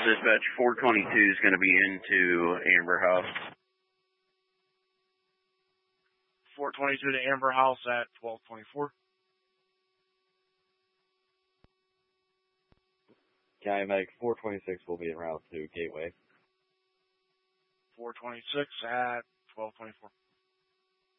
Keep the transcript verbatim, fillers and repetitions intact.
Dispatch four twenty-two is going to be into Amber House. four twenty-two to Amber House at twelve twenty-four. County Medic four twenty-six will be en route to Gateway. four twenty-six at twelve twenty-four.